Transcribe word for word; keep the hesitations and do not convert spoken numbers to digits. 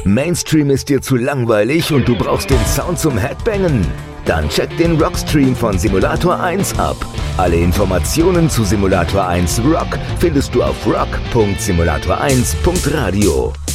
Mainstream ist dir zu langweilig und du brauchst den Sound zum Headbangen? Dann check den Rockstream von Simulator eins ab. Alle Informationen zu Simulator eins Rock findest du auf rock punkt simulator eins punkt radio.